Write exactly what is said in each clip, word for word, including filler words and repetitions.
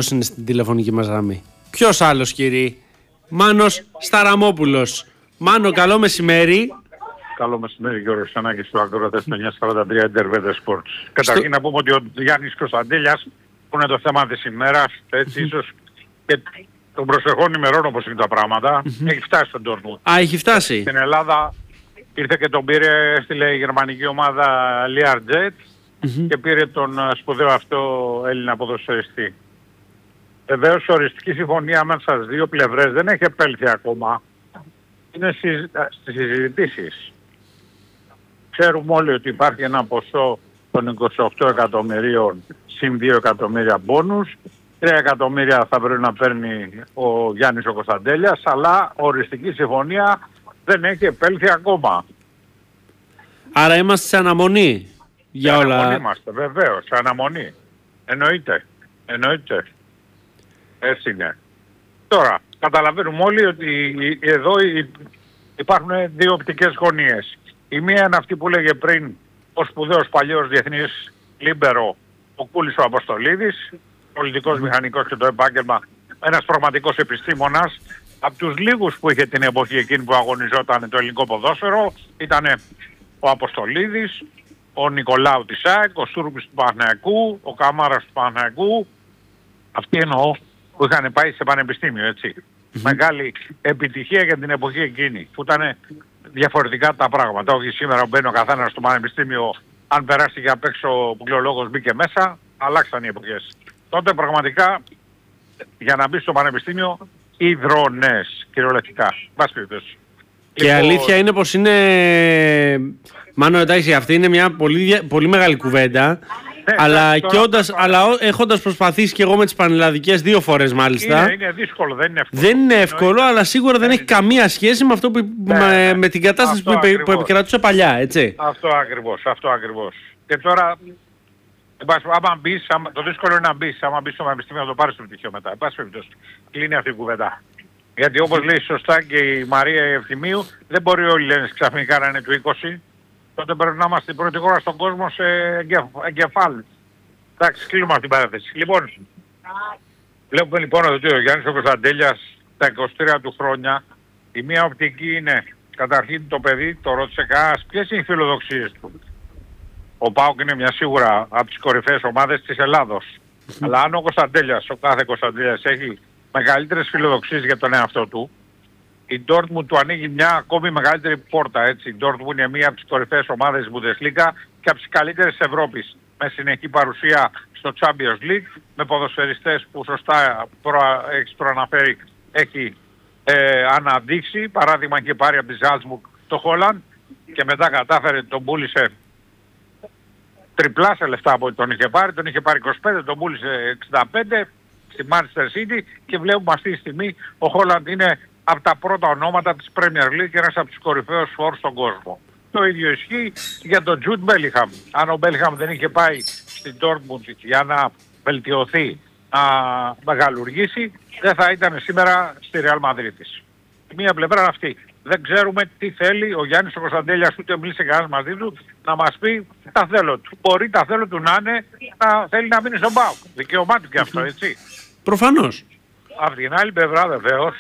άλλος είναι στην τηλεφωνική μας γραμμή? Ποιος άλλος, κύριε? Μάνος Σταραμόπουλος. Μάνο, καλό μεσημέρι. Καλό μεσημέρι, Γιώργο Σανάκης, στο Ακρόατες εννιακόσια σαράντα τρία Interweather Sports. Καταρχήν να πούμε ότι ο Γιάννης Κωνσταντέλιας, που είναι το θέμα της ημέρας, έτσι, mm-hmm. ίσως και των προσεχών ημερών όπως είναι τα πράγματα, mm-hmm. έχει φτάσει στον Dortmund. Α, έχει φτάσει. Στην Ελλάδα ήρθε και τον πήρε, έστειλε η γερμανική ομάδα Learjet mm-hmm. και πήρε τον σπουδαίο αυτό Έλληνα ποδοσφαιριστή. Βεβαίως η οριστική συμφωνία μέσα στις δύο πλευρές δεν έχει επέλθει ακόμα. Είναι στις συζητήσεις. Ξέρουμε όλοι ότι υπάρχει ένα ποσό των είκοσι οκτώ εκατομμυρίων συν δύο εκατομμύρια μπόνους. τρία εκατομμύρια θα πρέπει να παίρνει ο Γιάννης ο Κωνσταντέλιας, αλλά οριστική συμφωνία δεν έχει επέλθει ακόμα. Άρα είμαστε σε αναμονή για σε όλα. Αναμονή είμαστε, βεβαίως, σε αναμονή. Εννοείται. Εννοείται. Έτσι είναι. Τώρα, καταλαβαίνουμε όλοι ότι εδώ υπάρχουν δύο οπτικές γωνίες. Η μία είναι αυτή που λέγε πριν ο σπουδαίος παλιός διεθνής λίμπερο, ο Κούλης ο Αποστολίδης, πολιτικός μηχανικός και το επάγγελμα, ένας πραγματικός επιστήμονας, από τους λίγους που είχε την εποχή εκείνη που αγωνιζόταν το ελληνικό ποδόσφαιρο, ήταν ο Αποστολίδης, ο Νικολάου της ΑΕΚ, ο Στούρμπης του Παναθηναϊκού, ο Καμάρας του Παναθηναϊκού, αυτοί εννοώ που είχαν πάει σε πανεπιστήμιο, έτσι. Mm-hmm. Μεγάλη επιτυχία για την εποχή εκείνη, που ήταν διαφορετικά τα πράγματα. Όχι σήμερα μπαίνει ο καθένας στο πανεπιστήμιο, αν περάσει για απ' έξω ο πλειολόγος μπήκε μέσα, αλλάξαν οι εποχές. Τότε πραγματικά για να μπει στο πανεπιστήμιο υδρώνες κυριολεκτικά. Και η αλήθεια είναι πως είναι, Μάνο, εντάξει, αυτή είναι μια πολύ, πολύ μεγάλη κουβέντα. Ναι, αλλά, ναι, τώρα, όντας, τώρα, αλλά έχοντας προσπαθήσει και εγώ με τις πανελλαδικές δύο φορές μάλιστα. Είναι, είναι δύσκολο, δεν είναι εύκολο. Δεν είναι εύκολο, είναι, αλλά σίγουρα δεν έχει καμία σχέση με αυτό που, ναι, με, ναι, με την κατάσταση που, που επικρατούσε παλιά, έτσι. Αυτό ακριβώς, αυτό ακριβώς. Και τώρα, άμα μπεις, άμα, το δύσκολο είναι να μπεις, άμα μπεις στο πανεπιστήμιο να το πάρεις το πτυχίο μετά. Εν πάση περιπτώσει, κλείνει αυτή η κουβέντα. Γιατί όπως λέει σωστά και η Μαρία Ευθυμίου, δεν μπορεί όλοι λένε ξαφνικά να είναι του είκοσι. Τότε πρέπει να είμαστε η πρώτη χώρα στον κόσμο σε εγκεφάλους. Εντάξει, κλείνουμε αυτή την παράθεση. Λοιπόν, βλέπουμε λοιπόν ότι ο Γιάννης ο Κωνσταντέλιας τα είκοσι τρία του χρόνια, η μία οπτική είναι καταρχήν το παιδί, το ρώτησε κας, ποιες είναι οι φιλοδοξίες του. Ο ΠΑΟΚ είναι μια σίγουρα από τις κορυφαίες ομάδες της Ελλάδος. Αλλά αν ο Κωνσταντέλιας, ο κάθε Κωνσταντέλιας έχει μεγαλύτερες φιλοδοξίες για τον εαυτό του, η Dortmund του ανοίγει μια ακόμη μεγαλύτερη πόρτα, έτσι. Η Dortmund είναι μία από τις κορυφαίες ομάδες της Bundesliga και από τις καλύτερες της Ευρώπης. Με συνεχή παρουσία στο Champions League, με ποδοσφαιριστές που σωστά προ, έχεις προαναφέρει, έχει ε, αναδείξει. Παράδειγμα και πάρει από τη Salzburg το Χόλαντ και μετά κατάφερε, τον πούλησε τριπλά σε λεφτά από ό,τι τον είχε πάρει. Τον είχε πάρει είκοσι πέντε, τον πούλησε εξήντα πέντε στη Manchester City και βλέπουμε αυτή τη στιγμή ο Χόλαντ είναι από τα πρώτα ονόματα της Premier League και ένας από τους κορυφαίους φόρους στον κόσμο. Το ίδιο ισχύει για τον Τζουντ Μπέλιγχαμ. Αν ο Μπέλιγχαμ δεν είχε πάει στην Dortmund για να βελτιωθεί, να μεγαλουργήσει, δεν θα ήταν σήμερα στη Real Madrid της. Μία πλευρά είναι αυτή. Δεν ξέρουμε τι θέλει ο Γιάννης ο Κωνσταντέλιας, ούτε μίλησε κανένας μαζί του, να μας πει τα θέλω του. Μπορεί τα θέλω του να είναι να θέλει να μείνει στον ΠΑΟΚ. Δικαιωμά του και αυτό, έτσι. Προφανώς. Από την άλλη πλευρά βεβαίως,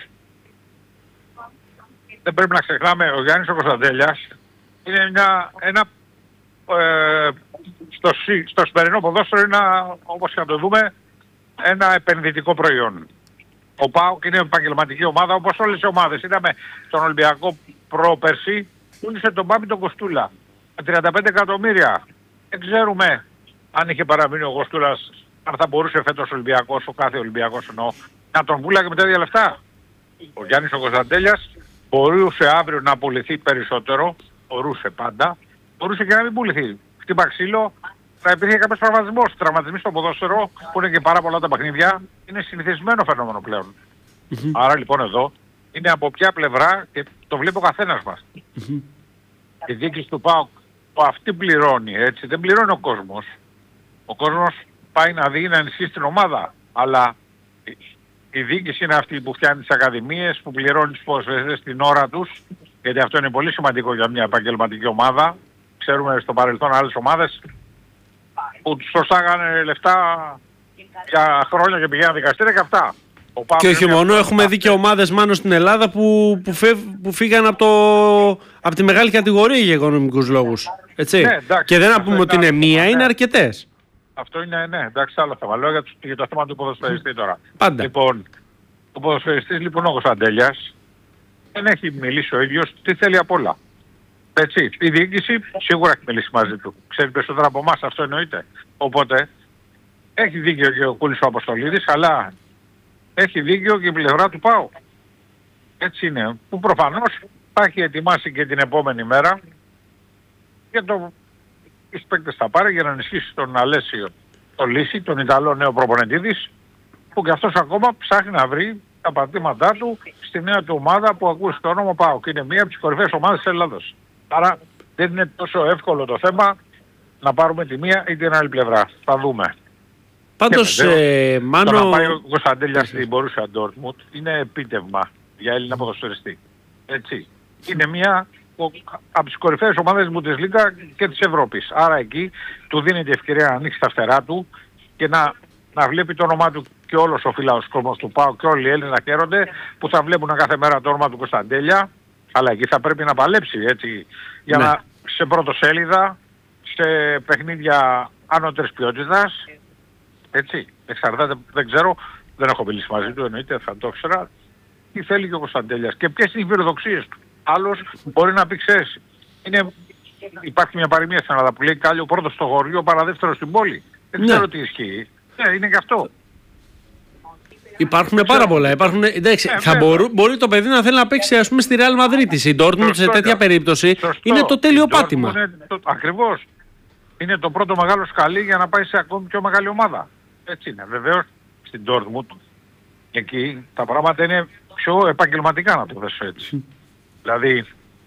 δεν πρέπει να ξεχνάμε, ο Γιάννης ο Κωνσταντέλιας είναι μια, ένα, ε, στο, στο σημερινό ποδόσφαιρο είναι, όπως και να το δούμε, ένα επενδυτικό προϊόν. Ο ΠΑΟΚ είναι επαγγελματική ομάδα όπως όλες οι ομάδες. Είδαμε τον Ολυμπιακό πρόπερση, πούλησε τον Μπάμπη τον Κοστούλα με τριάντα πέντε εκατομμύρια. Δεν ξέρουμε αν είχε παραμείνει ο Κοστούλας, αν θα μπορούσε φέτος ο Ολυμπιακός, ο κάθε Ολυμπιακός εννοώ, να τον πουλάγε με τέτοια λεφτά. Ο Γιάννης ο Κωνσταντέλιας μπορούσε αύριο να πουληθεί περισσότερο, μπορούσε πάντα, μπορούσε και να μην πουληθεί. Χτύπα ξύλο, θα υπήρχε κάποιος τραυματισμός. Τραυματισμοί στο ποδόσφαιρο, που είναι και πάρα πολλά τα παιχνίδια, είναι συνηθισμένο φαινόμενο πλέον. Mm-hmm. Άρα λοιπόν εδώ είναι από ποια πλευρά και το βλέπει ο καθένας μας. Mm-hmm. Η διοίκηση του ΠΑΟΚ που αυτή πληρώνει, έτσι, δεν πληρώνει ο κόσμος. Ο κόσμος πάει να δει να ενισχύσει την ομάδα, αλλά η διοίκηση είναι αυτή που φτιάχνει τις ακαδημίες, που πληρώνει τους ποδοσφαιριστές την ώρα τους, γιατί αυτό είναι πολύ σημαντικό για μια επαγγελματική ομάδα. Ξέρουμε στο παρελθόν άλλες ομάδες που τους σωστάγανε λεφτά για χρόνια και πηγαίναν δικαστήρια και αυτά. Ο και όχι μόνο, έχουμε δει και ομάδες μάνο στην Ελλάδα που, που, φεύ, που φύγαν από, το, από τη μεγάλη κατηγορία για οικονομικούς λόγους. Έτσι. Ναι, εντάξει, και δεν να πούμε ότι είναι μία, ναι. Είναι αρκετές. Αυτό είναι, ναι, εντάξει, άλλο θέμα. Λέω για, για το θέμα του ποδοσφαιριστή τώρα. Πάντα. Λοιπόν, ο ποδοσφαιριστής λοιπόν ο Κωνσταντέλιας δεν έχει μιλήσει ο ίδιος τι θέλει απ' όλα. Έτσι, η διοίκηση σίγουρα έχει μιλήσει μαζί του. Ξέρει περισσότερα από εμάς, αυτό εννοείται. Οπότε, έχει δίκιο και ο Κούλης ο Αποστολίδης, αλλά έχει δίκιο και η πλευρά του ΠΑΟΚ. Έτσι είναι. Που προφανώς θα έχει ετοιμάσει και την επόμενη μέρα και το οι παίκτες θα πάρει για να ενισχύσει τον Αλέσιο το Λύση, τον Ιταλό νέο προπονητή της, που και αυτός ακόμα ψάχνει να βρει τα πατήματά του στη νέα του ομάδα που ακούσει το όνομα ΠΑΟΚ. Είναι μία από τις κορυφαίες ομάδες της Ελλάδος. Άρα δεν είναι τόσο εύκολο το θέμα να πάρουμε τη μία ή την άλλη πλευρά. Θα δούμε. Πάντως, ε, Μάνο... Το να πάει ο Κωνσταντέλιας στην Μπορούσια Ντόρτμουντ είναι επίτευγμα για Έλληνα ποδοσφαιριστή. Έτσι. Είναι μία από τις κορυφαίες ομάδες Bundesliga και της Ευρώπης. Άρα εκεί του δίνει τη ευκαιρία να ανοίξει τα φτερά του και να, να βλέπει το όνομά του και όλος ο φύλαος κόσμος του ΠΑΟΚ και όλοι οι Έλληνες να χαίρονται που θα βλέπουν κάθε μέρα το όνομα του Κωνσταντέλια. Αλλά εκεί θα πρέπει να παλέψει, έτσι, για ναι. να σε πρωτοσέλιδα, σε παιχνίδια ανώτερης ποιότητας, έτσι, εξαρτάται, δεν ξέρω, δεν έχω μιλήσει μαζί του, εννοείται, θα το ήξερα, τι θέλει και ο Κωνσταντέλιας και ποιες είναι οι φιλοδοξίες του. Άλλος μπορεί να πει, ξέρεις, είναι, υπάρχει μια παροιμία στην Ελλάδα που λέει Κάλλιο πρώτος στο χωριό, παρά δεύτερος στην πόλη. Δεν ξέρω ναι. τι ισχύει. Ναι, είναι και αυτό. Υπάρχουν πάρα πολλά. Υπάρχουν, εντάξει, ναι, θα μπορού, μπορεί το παιδί να θέλει να παίξει, ας πούμε, στη Real Madrid. Η Dortmund σε τέτοια περίπτωση σωστό. Είναι το τέλειο πάτημα. Το, ακριβώς. Είναι το πρώτο μεγάλο σκαλί για να πάει σε ακόμη πιο μεγάλη ομάδα. Έτσι είναι. Βεβαίως στην Dortmund εκεί τα πράγματα είναι πιο επαγγελματικά, να το θέσω έτσι. Δηλαδή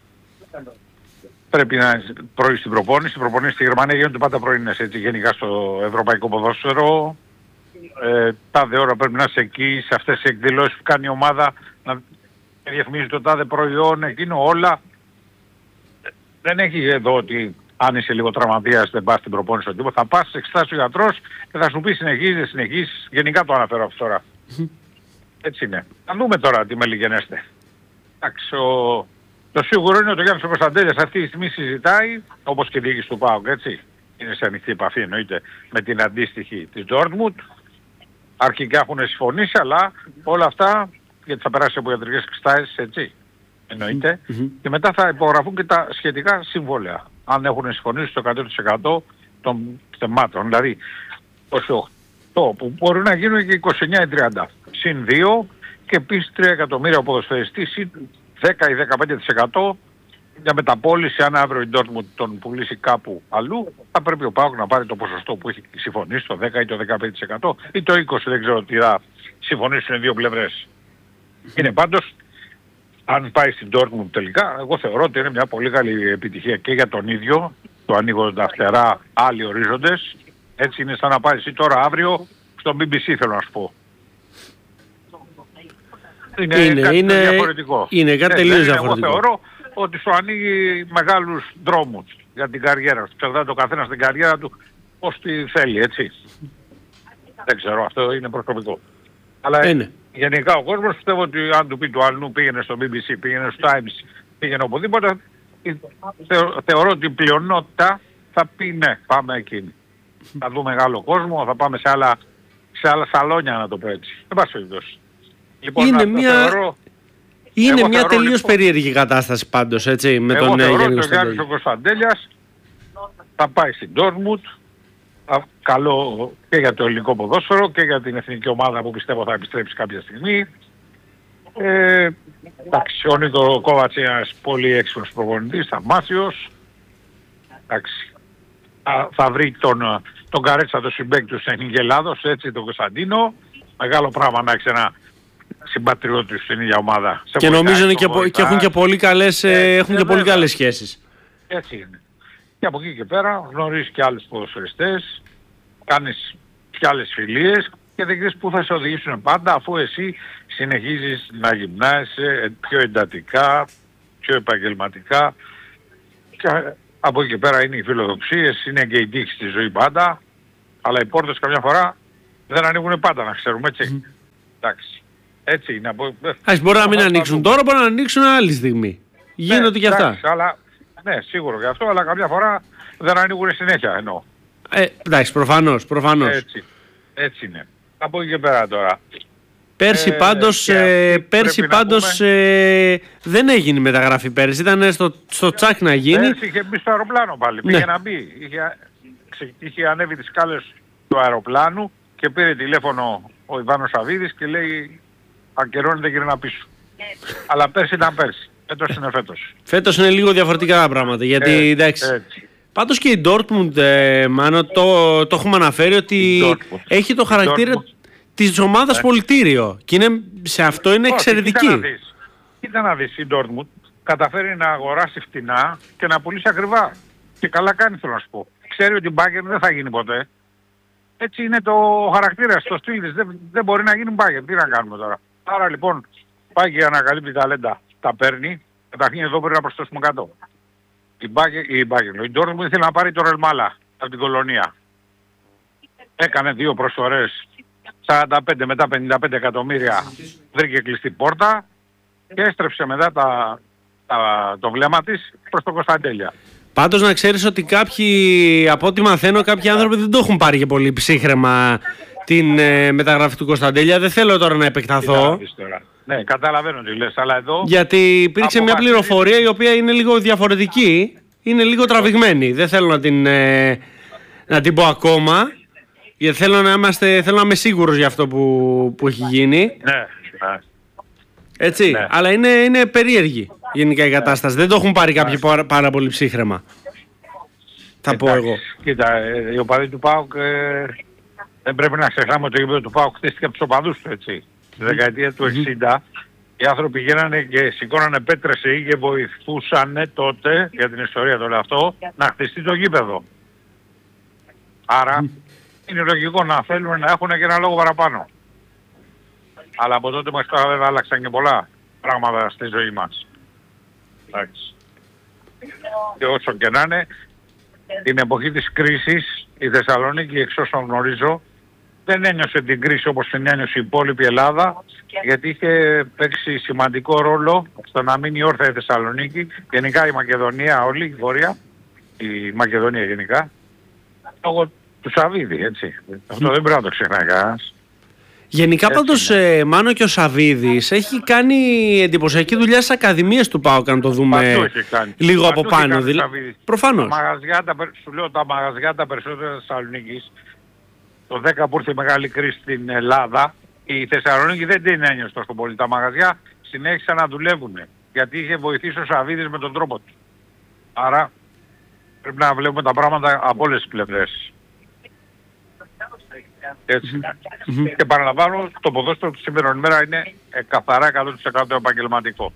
πρέπει να πρωί στην προπόνηση. Οι προπονήσεις στη Γερμανία γίνονται πάντα πρωινές, έτσι, γενικά στο ευρωπαϊκό ποδόσφαιρο. Ε, τάδε ώρα πρέπει να είσαι εκεί, σε αυτές τις εκδηλώσεις που κάνει η ομάδα, να διαφημίζει το τάδε προϊόν, εκείνο όλα. Δεν έχει εδώ ότι αν είσαι λίγο τραυματίας δεν πας στην προπόνηση ο τύπος. Θα πας, σε εξετάσει ο γιατρός και θα σου πει συνεχίζεις, δεν συνεχίζεις. Γενικά το αναφέρω αυτό τώρα. Έτσι είναι. Θα δούμε τώρα τι μελιγενέστε. Εντάξει, ο... το σίγουρο είναι ότι ο Γιάννης ο Κωνσταντέλιας αυτή τη στιγμή συζητάει, όπως και η διοίκηση του ΠΑΟΚ, έτσι. Είναι σε ανοιχτή επαφή εννοείται με την αντίστοιχη της Dortmund. Αρχικά έχουν συμφωνήσει, αλλά όλα αυτά, γιατί θα περάσει από ιατρικές εξετάσεις, έτσι, εννοείται. Mm-hmm. Και μετά θα υπογραφούν και τα σχετικά συμβόλαια, αν έχουν συμφωνήσει στο εκατό τοις εκατό των θεμάτων. Δηλαδή, είκοσι οκτώ που μπορεί να γίνουν και είκοσι εννιά ή τριάντα. Συν δύο και επίσης τρία εκατομμύρια ο ποδοσφαιριστής ή δέκα ή δεκαπέντε τοις εκατό για μεταπώληση. Αν αύριο η Dortmund τον πουλήσει κάπου αλλού, θα πρέπει ο ΠΑΟΚ να πάρει το ποσοστό που έχει συμφωνήσει, το δέκα ή το δεκαπέντε τοις εκατό ή το είκοσι τοις εκατό, δεν ξέρω τι θα συμφωνήσουν οι δύο πλευρές. Είναι πάντως, αν πάει στην Dortmund τελικά, εγώ θεωρώ ότι είναι μια πολύ καλή επιτυχία και για τον ίδιο, το ανοίγονται τα φτερά άλλοι ορίζοντες. Έτσι είναι σαν να πάει εσύ τώρα αύριο στο μπι μπι σι, θέλω να σου πω. Είναι, είναι κάτι είναι, διαφορετικό. Είναι κάτι τελείως διαφορετικό. Εγώ θεωρώ ότι σου ανοίγει μεγάλους δρόμους για την καριέρα σου. Ξερδάει το καθένα στην καριέρα του πώς τη θέλει, έτσι. Δεν ξέρω, αυτό είναι προσωπικό. Αλλά είναι. Γενικά ο κόσμος πιστεύω ότι αν του πει του αλλού πήγαινε στο μπι μπι σι, πήγαινε στο Times, πήγαινε οπουδήποτε, θεω, θεωρώ ότι η πλειονότητα θα πει ναι, πάμε εκείνη. Θα δούμε μεγάλο κόσμο, θα πάμε σε άλλα, σε άλλα σαλόνια, να το πω έτσι. Δεν πάση περιπτώσει. Λοιπόν, είναι μια, θεωρώ, είναι μια τελείως λοιπόν, περίεργη κατάσταση πάντως, έτσι, με εγώ τον Γιάννη Κωνσταντέλια. Εγώ θεωρώ ότι ο Γιάννης ο Κωνσταντέλιας θα πάει στην Dortmund, καλό και για το ελληνικό ποδόσφαιρο και για την εθνική ομάδα που πιστεύω θα επιστρέψει κάποια στιγμή. Ε, εντάξει, ο Νίκο Κόβατς είναι ένας πολύ έξυπνος προπονητής, θαυμάσιος. Εντάξει, θα, θα βρει τον, τον Καρέτσα, τον συμπέκτη του στην Εθνική Ελλάδος, έτσι, τον Κωνσταντίνο. Μεγάλο πράγμα να έχεις ένα συμπατριώτη στην ίδια ομάδα. Και νομίζω είναι και, και έχουν και πολύ καλές, ε, έχουν και πολύ καλές σχέσεις. Έτσι είναι. Και από εκεί και πέρα γνωρίζεις και άλλους ποδοσφαιριστές, κάνεις και άλλες φιλίες και δεν ξέρεις πού θα σε οδηγήσουν πάντα, αφού εσύ συνεχίζεις να γυμνάσαι πιο εντατικά, πιο επαγγελματικά. Και από εκεί και πέρα είναι οι φιλοδοξίες, είναι και η τύχη στη ζωή πάντα, αλλά οι πόρτες καμιά φορά δεν ανοίγουν πάντα, να ξέρουμε, έτσι. Mm. Εντάξει. Έτσι είναι. Ας μπορεί να μην ανοίξουν τώρα, μπορεί να ανοίξουν άλλη στιγμή. Γίνονται ναι, και αυτά. Εντάξει, αλλά, ναι, σίγουρο και αυτό, αλλά καμιά φορά δεν ανοίγουν συνέχεια εννοώ. Ε, εντάξει, προφανώς, προφανώς. Έτσι, έτσι είναι. Από εκεί και πέρα τώρα. Πέρσι ε, πάντως, ε, πέρσι πάντως ε, δεν έγινε μεταγραφή πέρσι, ήταν στο, στο τσάκ να γίνει. Πέρσι είχε μπει στο αεροπλάνο πάλι, ναι. Πήγε να μπει. Είχε, είχε ανέβει τις σκάλες του αεροπλάνου και πήρε τηλέφωνο ο Ιβάνος Σαββίδης και λέει ακερώνεται και να πίσω. Αλλά πέρσι ήταν πέρσι, φέτος είναι φέτος. Φέτος είναι λίγο διαφορετικά τα πράγματα, γιατί ε, εντάξει. Έτσι. Πάντως και η Dortmund, ε, Μάνο, το, το έχουμε αναφέρει ότι έχει το χαρακτήρα της ομάδας ναι. πολιτήριο και είναι, σε αυτό είναι όχι, εξαιρετική. Κοίτα να δεις, κοίτα να δεις, η Dortmund καταφέρει να αγοράσει φτηνά και να πουλήσει ακριβά. Και καλά κάνει, θέλω να σου πω. Ξέρει ότι η Bayern δεν θα γίνει ποτέ. Έτσι είναι το χαρακτήρα, το στυλ της. Δεν, δεν μπορεί να γίνει Bayern. Τι να κάνουμε τώρα. Άρα λοιπόν πάει και ανακαλύπτει ταλέντα. Τα παίρνει. Καταρχήν εδώ πρέπει να προσθέσουμε κάτω. Η Bayern, η Bayern, η Dortmund ήθελε να πάρει το Ρελμάλα από την Κολονία. Έκανε δύο προσφορές. σαράντα πέντε μετά πενήντα πέντε εκατομμύρια, βρήκε κλειστή πόρτα και έστρεψε μετά τα, τα, το βλέμμα της προς το Κωνσταντέλια. Πάντως να ξέρεις ότι κάποιοι, από ό,τι μαθαίνω, κάποιοι άνθρωποι δεν το έχουν πάρει και πολύ ψύχρεμα την ε, μεταγραφή του Κωνσταντέλια. Δεν θέλω τώρα να επεκταθώ. Τώρα. Ναι, καταλαβαίνω τι λες, αλλά εδώ... Γιατί υπήρξε μια πληροφορία η οποία είναι λίγο διαφορετική, είναι λίγο τραβηγμένη. Δεν θέλω να την, ε, να την πω ακόμα. Γιατί θέλω να, είμαστε, θέλω να είμαι σίγουρος για αυτό που, που έχει γίνει. Ναι. Έτσι, ναι. Αλλά είναι, είναι περίεργη γενικά η κατάσταση. Ναι. Δεν το έχουν πάρει κάποιοι ναι. πάρα, πάρα πολύ ψύχρεμα. Θα Εντάξει, πω εγώ. Κοίτα, οι οπαδοί του ΠΑΟΚ ε, δεν πρέπει να ξεχνάμε ότι το γήπεδο του ΠΑΟΚ χτίστηκε από τους οπαδούς του, έτσι. Στη δεκαετία του εξήντα οι άνθρωποι γίνανε και σηκώνανε πέτρες και βοηθούσαν τότε, για την ιστορία το λέω αυτό, να χτιστεί το γήπεδο. Άρα είναι λογικό να θέλουν να έχουν και ένα λόγο παραπάνω. Αλλά από τότε μέχρι τώρα δεν άλλαξαν και πολλά πράγματα στη ζωή μας. Εντάξει. Και όσο και να είναι, την εποχή της κρίσης η Θεσσαλονίκη, εξ όσων γνωρίζω, δεν ένιωσε την κρίση όπως την ένιωσε η υπόλοιπη Ελλάδα, γιατί είχε παίξει σημαντικό ρόλο στο να μείνει όρθια η Θεσσαλονίκη, γενικά η Μακεδονία όλη, η Βόρεια, η Μακεδονία γενικά, λόγω του Σαββίδη, έτσι. Αυτό δεν πρέπει να το ξεχνάει κανένας. Γενικά πάντως, ε, Μάνο, και ο Σαββίδης έχει κάνει εντυπωσιακή δουλειά στις ακαδημίες του ΠΑΟΚ, αν το δούμε λίγο από πάνω. Δηλαδή, προφανώς. Τα μαγαζιά, τα, σου λέω, τα μαγαζιά τα περισσότερα της Θεσσαλονίκης, το δέκα που ήρθε η μεγάλη κρίση στην Ελλάδα, η Θεσσαλονίκη δεν την ένιωσε τόσο πολύ. Τα μαγαζιά συνέχισαν να δουλεύουν, γιατί είχε βοηθήσει ο Σαββίδης με τον τρόπο του. Άρα πρέπει να βλέπουμε τα πράγματα από όλες τις πλευρές. Έτσι. Mm-hmm. Και παραλαμβάνω, το ποδόσφαιρο του σήμερα ημέρα είναι ε, καθαρά εκατό τοις εκατό επαγγελματικό.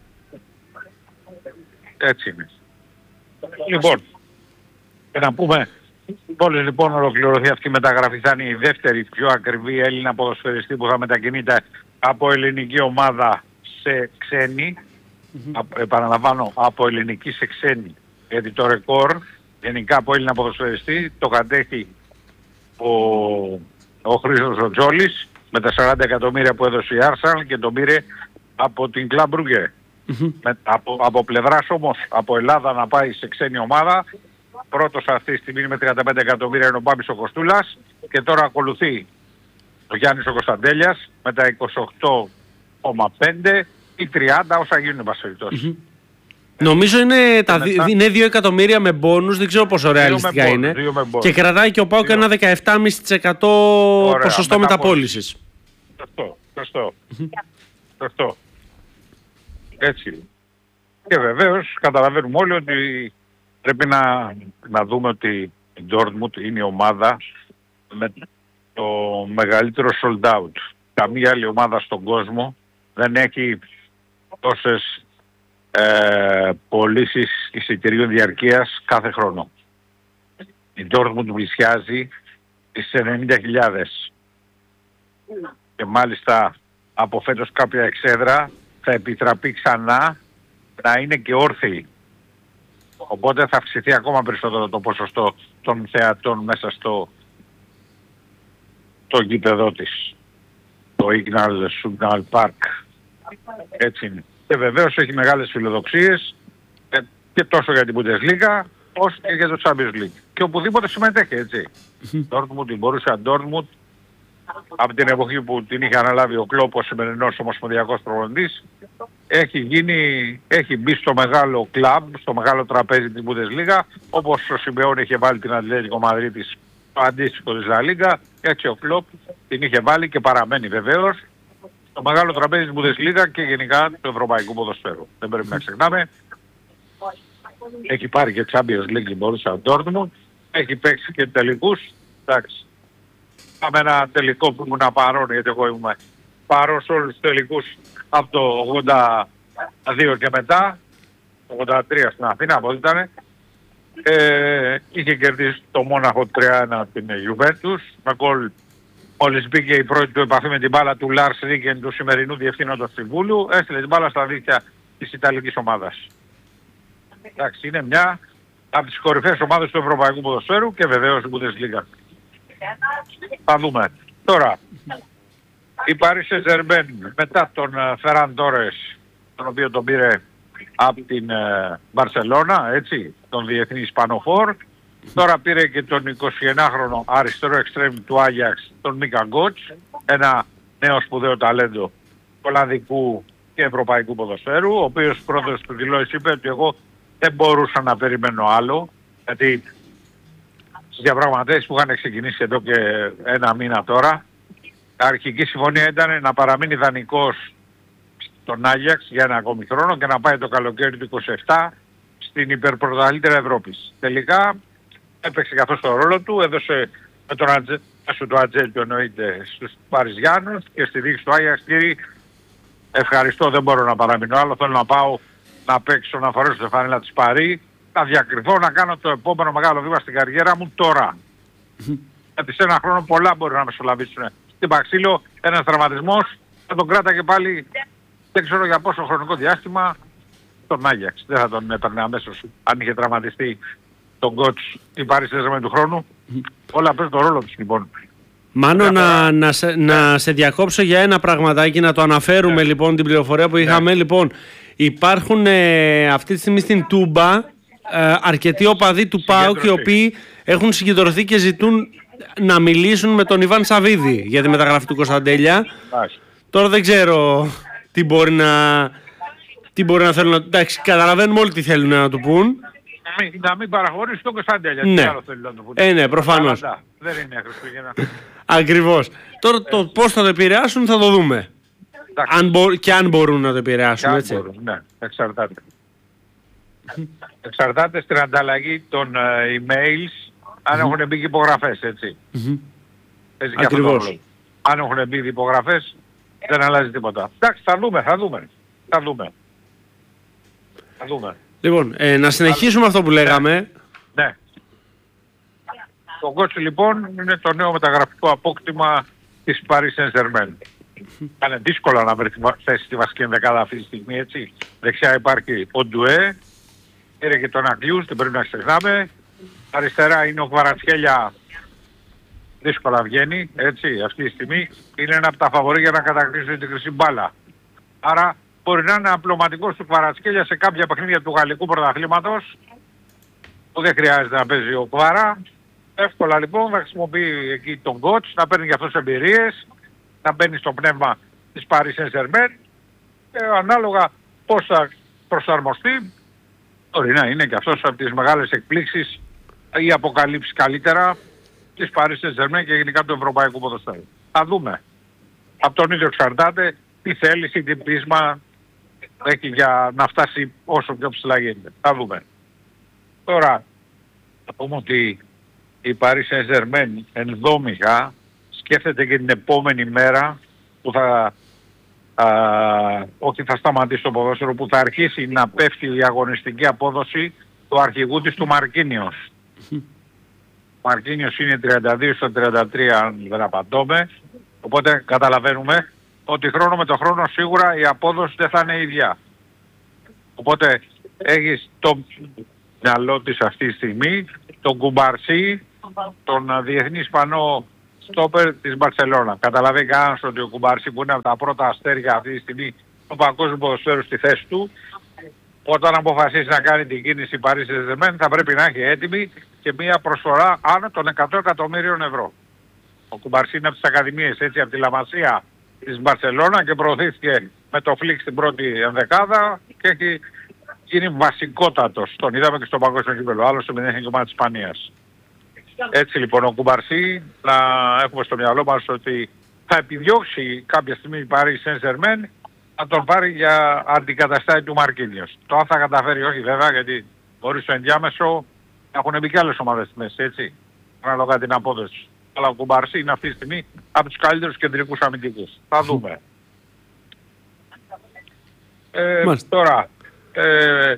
Έτσι είναι. Λοιπόν, και να πούμε, μόλις λοιπόν ολοκληρωθεί αυτή η μεταγραφή, θα είναι η δεύτερη πιο ακριβή Έλληνα ποδοσφαιριστή που θα μετακινείται από ελληνική ομάδα σε ξένη. Mm-hmm. Α, επαναλαμβάνω, από ελληνική σε ξένη. Γιατί το ρεκόρ γενικά από Έλληνα ποδοσφαιριστή το κατέχει ο, ο Χρήστος ο Τζόλης με τα σαράντα εκατομμύρια που έδωσε η Arsenal και τον πήρε από την Club Brugge. Mm-hmm. Με, από, από πλευράς όμως, από Ελλάδα να πάει σε ξένη ομάδα, πρώτος αυτή τη στιγμή με τριάντα πέντε εκατομμύρια είναι ο Μπάμπης ο Κοστούλας και τώρα ακολουθεί ο Γιάννης ο Κωνσταντέλιας με τα είκοσι οκτώ κόμμα πέντε ή τριάντα όσα γίνουν βασιλιτώσεις. Mm-hmm. Νομίζω είναι, τα μετά... είναι δύο εκατομμύρια με μπόνους, δεν ξέρω πόσο ρεαλιστικά είναι. Και κρατάει και ο ΠΑΟΚ ένα δεκαεπτά κόμμα πέντε τοις εκατό ποσοστό μεταπώλησης. Σωστό, σωστό. Σωστό. Έτσι. Και βεβαίως καταλαβαίνουμε όλοι ότι πρέπει να, να δούμε ότι η Dortmund είναι η ομάδα με το μεγαλύτερο sold out. Καμία άλλη ομάδα στον κόσμο δεν έχει τόσες Ε, πωλήσεις εισιτηρίων διαρκείας κάθε χρόνο. Η Dortmund πλησιάζει τις ενενήντα χιλιάδες και μάλιστα από φέτος κάποια εξέδρα θα επιτραπεί ξανά να είναι και όρθιοι. Οπότε θα αυξηθεί ακόμα περισσότερο το ποσοστό των θεατών μέσα στο το γήπεδο της, το Ignal Sungal Park. Έτσι είναι. Και βεβαίως έχει μεγάλες φιλοδοξίες ε, και τόσο για την Bundesliga όσο και για το Champions League. Και οπουδήποτε συμμετέχει, έτσι. Dortmund, την Borussia Dortmund, από την εποχή που την είχε αναλάβει ο Κλόπ, ο σημερινός ομοσπονδιακός προπονητής, έχει γίνει, έχει μπει στο μεγάλο κλαμπ, στο μεγάλο τραπέζι της Bundesliga, όπως ο Σιμεών είχε βάλει την Ατλέτικο Μαδρίτης, το αντίστοιχο της La Liga, έτσι ο Κλόπ την είχε βάλει και παραμένει βεβαίως στο μεγάλο τραπέζι της Bundesliga και γενικά του ευρωπαϊκού ποδοσφαίρου. Δεν πρέπει να ξεχνάμε. Έχει πάρει και Champions League, μπορούσε ο Dortmund, έχει παίξει και τελικούς. Εντάξει. Πάμε ένα τελικό που ήμουν παρόν, γιατί εγώ ήμουν παρόν σε όλους τους τελικούς από το ογδόντα δύο και μετά, το ογδόντα τρία στην Αθήνα, από ό,τι ήταν. Ε, είχε κερδίσει το Μόναχο τρία ένα την Juventus, με γκολ μόλις μπήκε η πρώτη του επαφή με την μπάλα του Λάρς Ρίκεν, του σημερινού διευθύνοντος συμβούλου, έστειλε την μπάλα στα δίχτυα της Ιταλικής ομάδας. Εντάξει, είναι μια από τις κορυφαίες ομάδες του ευρωπαϊκού ποδοσφαίρου και βεβαίως η Bundesliga. Θα δούμε. Τώρα, η Paris Saint-Germain μετά τον Ferran Torres, τον οποίο τον πήρε από την Μπαρσελώνα, έτσι, τον διεθνή Ισπανοφόρ, τώρα πήρε και τον εικοσιενάχρονο αριστερό εξτρέμ του Άγιαξ, τον Μίκα Γκότς, ένα νέο σπουδαίο ταλέντο ολλανδικού και ευρωπαϊκού ποδοσφαίρου, ο οποίος πρώτος του δηλώσει είπε ότι εγώ δεν μπορούσα να περιμένω άλλο, γιατί στις διαπραγματεύσεις που είχαν ξεκινήσει εδώ και ένα μήνα τώρα, η αρχική συμφωνία ήταν να παραμείνει δανεικός στον Άγιαξ για ένα ακόμη χρόνο και να πάει το καλοκαίρι του είκοσι επτά στην υπερπρωταθλήτρια Ευρώπης. Τελικά έπαιξε καθώς το ρόλο του, έδωσε με τον Ατζέ, του Ατζέλ του εννοείται στους Παριζιάνους και στη δίκη του Άγιαξ, κύριε, ευχαριστώ, δεν μπορώ να παραμείνω άλλο, θέλω να πάω να παίξω, να φορέσω τη φανέλα της Παρί, να διακριθώ, να κάνω το επόμενο μεγάλο βήμα στην καριέρα μου τώρα. Γιατί σε ένα χρόνο πολλά μπορεί να μεσολαβήσουν. Στην Παξίλο ένας τραυματισμός θα τον κράταγε πάλι, δεν ξέρω για πόσο χρονικό διάστημα, τον Άγιαξ. Δεν θα τον έπαιρνε αμέσως αν είχε τραυματιστεί τον Γκότς η Paris Saint-Germain του χρόνου. Όλα παίζουν τον ρόλο τους λοιπόν. Μάνο, να, να, σε, να σε διακόψω για ένα πραγματάκι, να το αναφέρουμε yeah. λοιπόν την πληροφορία που είχαμε. Yeah. Λοιπόν, υπάρχουν ε, αυτή τη στιγμή στην Τούμπα ε, αρκετοί οπαδοί του ΠΑΟΚ οι οποίοι έχουν συγκεντρωθεί και ζητούν να μιλήσουν με τον Ιβάν Σαββίδη για τη μεταγραφή του Κωνσταντέλια. Yeah. Τώρα δεν ξέρω τι μπορεί να, τι μπορεί να θέλουν να... Εντάξει, καταλαβαίνουμε όλοι τι θέλουν να του πούν. Να μην παραχωρήσει τον Κωνσταντέλια. Ναι. Τι άλλο θέλει να του πούν. Ε, ναι, προφανώς. Δεν είναι Χριστούγεννα. Ακριβώς. Τώρα το πώς θα το επηρεάσουν θα το δούμε. Αν μπο... Και αν μπορούν να το επηρεάσουν, έτσι. Μπορούν, ναι, εξαρτάται. Εξαρτάται στην ανταλλαγή των uh, emails, αν mm-hmm. έχουν μπει και υπογραφές, έτσι. Mm-hmm. έτσι Ακριβώς. Αν έχουν μπει υπογραφές, δεν αλλάζει τίποτα. Εντάξει, θα δούμε, θα δούμε. Θα δούμε. Θα δούμε. Λοιπόν, ε, να συνεχίσουμε αυτό που λέγαμε. Ναι. Το Γκότς λοιπόν είναι το νέο μεταγραφικό απόκτημα της Paris Saint-Germain. Είναι δύσκολο να βρει θέση στη βασική ενδεκάδα αυτή τη στιγμή, έτσι. Δεξιά υπάρχει ο Ντουέ, είναι και τον Αγγλίους, δεν πρέπει να ξεχνάμε. Αριστερά είναι ο Κβαρατσχέλια, δύσκολα βγαίνει, έτσι, αυτή τη στιγμή. Είναι ένα από τα φαβορί για να κατακτήσουν την χρυσή μπάλα. Άρα μπορεί να είναι απλωματικός του Κβαρατσχέλια σε κάποια παιχνίδια του γαλλικού πρωταθλήματος, που δεν χρειάζεται να παίζει ο Κβάρα. Εύκολα λοιπόν να χρησιμοποιεί εκεί τον Γκότς, να παίρνει και αυτός εμπειρίες, να μπαίνει στο πνεύμα της Paris Saint-Germain και ανάλογα πώς θα προσαρμοστεί, μπορεί να είναι και αυτός από τις μεγάλες εκπλήξεις ή αποκαλύψεις καλύτερα της Paris Saint-Germain και γενικά του ευρωπαϊκού ποδοσφαίρου. Θα δούμε. Από τον ίδιο εξαρτάται τι θέληση, τι πείσμα έχει για να φτάσει όσο πιο ψηλά γίνεται. Θα δούμε. Τώρα, θα πούμε ότι η Paris Saint-Germain ενδόμηχα σκέφτεται και την επόμενη μέρα που θα, α, ότι θα σταματήσει το ποδόσφαιρο, που θα αρχίσει να πέφτει η αγωνιστική απόδοση του αρχηγού της, του Μαρκίνιος. Ο Μαρκίνιος είναι τριάντα δύο στα τριάντα τρία αν δεν απαντώμε, οπότε καταλαβαίνουμε ότι χρόνο με το χρόνο σίγουρα η απόδοση δεν θα είναι ίδια. Οπότε έχεις το μυαλό της αυτή τη στιγμή, τον Κουμπαρσί, τον διεθνή Ισπανό στόπερ της Μπαρσελόνα. Καταλαβαίνει κανένας ότι ο Κουμπαρσί που είναι από τα πρώτα αστέρια αυτή τη στιγμή του παγκόσμιου ποδοσφαίρου στη θέση του, όταν αποφασίσει να κάνει την κίνηση Paris Saint-Germain θα πρέπει να έχει έτοιμη και μια προσφορά άνω των εκατό εκατομμύριων ευρώ. Ο Κουμπαρσί είναι από τις ακαδημίες, έτσι, από τη Λαμασία της Μπαρσελόνα και προωθήθηκε με το Φλικ στην πρώτη ενδεκάδα και έχει γίνει βασικότατος. Τον είδαμε και στο παγκόσμιο κύπελλο, άλλωστε με την εθνική ομάδα της Ισπανίας. Έτσι λοιπόν ο Κουμπαρσί, να έχουμε στο μυαλό μας ότι θα επιδιώξει κάποια στιγμή η Paris Saint-Germain να τον πάρει για αντικαταστάτη του Μαρκίνιος. Το αν θα καταφέρει όχι βέβαια, γιατί μπορεί στο ενδιάμεσο να έχουν μπει και άλλες ομάδες στη μέση, έτσι, ανάλογα την απόδοση. Αλλά ο Κουμπαρσί είναι αυτή τη στιγμή από τους καλύτερους κεντρικούς αμυντικούς. Θα δούμε. Ε, τώρα, ε,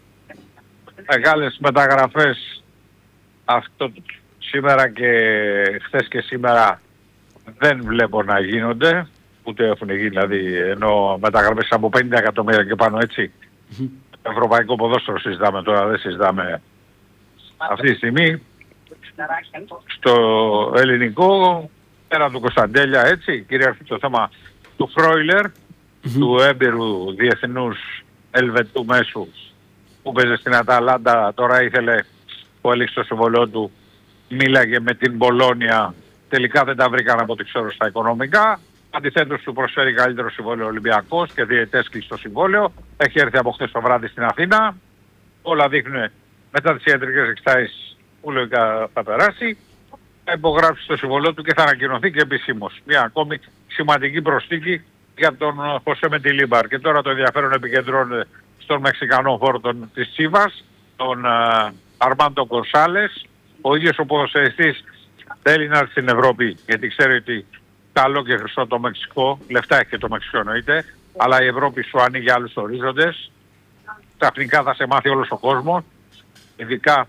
μεγάλες μεταγραφές αυτό σήμερα και χθες και σήμερα δεν βλέπω να γίνονται, ούτε έχουν γίνει, δηλαδή, ενώ μεταγραφές από πενήντα εκατομμύρια και πάνω, έτσι. Το ευρωπαϊκό ποδόσφαιρο συζητάμε τώρα, δεν συζητάμε αυτή τη στιγμή. Στο ελληνικό, πέρα του Κωνσταντέλια, έτσι, κυριαρχεί το θέμα του Φρόιλερ, mm-hmm. του έμπειρου διεθνούς Ελβετού μέσου που παίζει στην Αταλάντα, τώρα ήθελε που έλειξε το συμβολό του, μίλαγε με την Μπολόνια, τελικά δεν τα βρήκαν από ό,τι ξέρω στα οικονομικά. Αντιθέτως του προσφέρει καλύτερο συμβόλαιο Ολυμπιακός και διετές κλείσει το συμβόλαιο. Έχει έρθει από χθες το βράδυ στην Αθήνα. Όλα δείχνουν μετά τις ιατρικές εξετάσεις που λογικά θα περάσει. Θα υπογράψει το συμβόλαιο του και θα ανακοινωθεί και επισήμως. Μια ακόμη σημαντική προσθήκη για τον Χωσέ Μεντιλίμπαρ. Και τώρα το ενδιαφέρον επικεντρώνεται στον Μεξικανό φόρτον της Τσίβας, τον Αρμάντο Γκονσάλες. Ο ίδιος ο ποδοσφαιριστής θέλει να έρθει στην Ευρώπη, γιατί ξέρει ότι καλό και χρυσό το Μεξικό, λεφτά έχει και το Μεξικό εννοείται, αλλά η Ευρώπη σου ανοίγει άλλους ορίζοντες. Ξαφνικά θα σε μάθει όλος ο κόσμος, ειδικά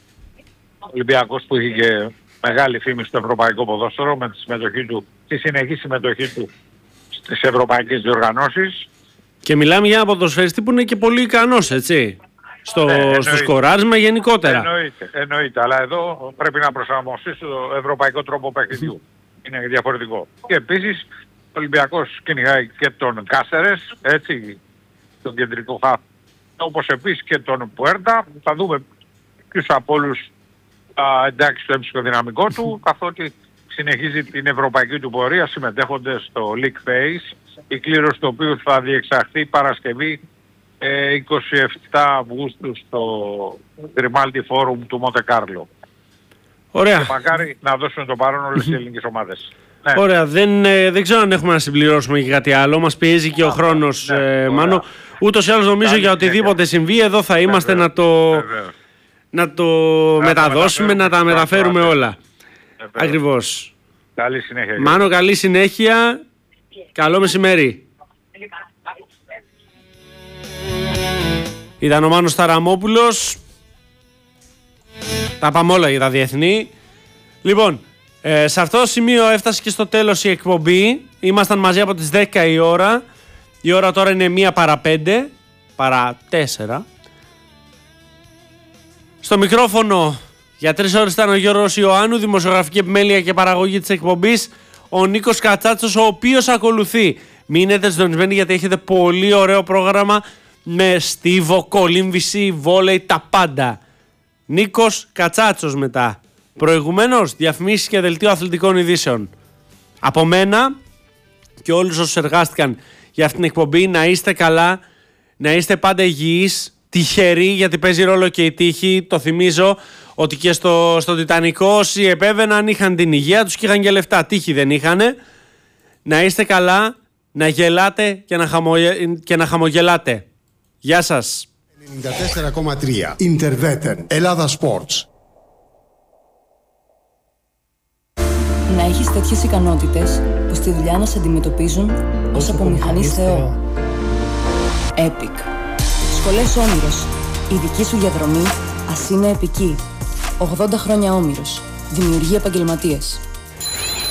ο Ολυμπιακός που είχε και μεγάλη φήμη στο ευρωπαϊκό ποδόσφαιρο με τη συμμετοχή του, τη συνεχή συμμετοχή του στις ευρωπαϊκές διοργανώσεις. Και μιλάμε για ένα ποδοσφαιριστή που είναι και πολύ ικανός, έτσι, στο, ναι, στο σκοράρισμα γενικότερα. Εννοείται, εννοείται, αλλά εδώ πρέπει να προσαρμοστεί στο ευρωπαϊκό τρόπο παιχνιδιού. Είναι διαφορετικό. Και επίσης ο Ολυμπιακός κυνηγάει και τον Κάσερες, έτσι, τον κεντρικό χαφ, όπως επίσης και τον Πουέρτα. Θα δούμε ποιους από όλους θα εντάξει στο έμψυχο δυναμικό του, καθότι συνεχίζει την ευρωπαϊκή του πορεία συμμετέχοντας στο League Phase, η κλήρωση του οποίου θα διεξαχθεί Παρασκευή ε, είκοσι επτά Αυγούστου στο Grimaldi Forum του Μοντε Κάρλο. Ωραία. Και μακάρι να δώσουν το παρόν όλες οι ελληνικές ομάδες. Ναι. Ωραία. Δεν, ε, δεν ξέρω αν έχουμε να συμπληρώσουμε και κάτι άλλο. Μας πιέζει και ο χρόνος, ναι, ε, Μάνο. Ούτως ή άλλως νομίζω για οτιδήποτε συμβεί εδώ θα είμαστε να το, να το να μεταδώσουμε, να τα μεταφέρουμε όλα. Βεβαίως. Ακριβώς. Καλή συνέχεια. Μάνο, καλή συνέχεια. Καλό μεσημέρι. Ήταν ο Μάνος Ταραμόπουλος. Τα πάμε όλα για τα διεθνή. Λοιπόν, ε, σε αυτό το σημείο έφτασε και στο τέλος η εκπομπή. Ήμασταν μαζί από τις δέκα η ώρα. Η ώρα τώρα είναι μία παρά πέντε, παρά τέσσερα. Στο μικρόφωνο για τρεις ώρες ήταν ο Γιώργος Ιωάννου, δημοσιογραφική επιμέλεια και παραγωγή της εκπομπής, ο Νίκος Κατσάτσος, ο οποίος ακολουθεί. Μείνετε συντονισμένοι γιατί έχετε πολύ ωραίο πρόγραμμα με στίβο, κολύμβηση, βόλεϊ, τα πάντα. Νίκος Κατσάτσος μετά. Προηγουμένως διαφημίσεις και δελτίο αθλητικών ειδήσεων. Από μένα και όλους όσους εργάστηκαν για αυτήν την εκπομπή, να είστε καλά, να είστε πάντα υγιείς, τυχεροί, γιατί παίζει ρόλο και η τύχη. Το θυμίζω ότι και στο, στο Τιτανικό όσοι επέβαιναν είχαν την υγεία τους και είχαν και λεφτά. Τύχη δεν είχανε. Να είστε καλά, να γελάτε και να, χαμογε... και να χαμογελάτε. Γεια σας. ενενήντα τέσσερα κόμμα τρία Interveten Ελλάδα Sports. Να έχεις τέτοιες ικανότητες που στη δουλειά να σε αντιμετωπίζουν ως από μηχανής Θεό. Epic. Σχολές Όμηρος. Η δική σου διαδρομή ας είναι επική. ογδόντα χρόνια Όμηρος. Δημιουργεί επαγγελματίες.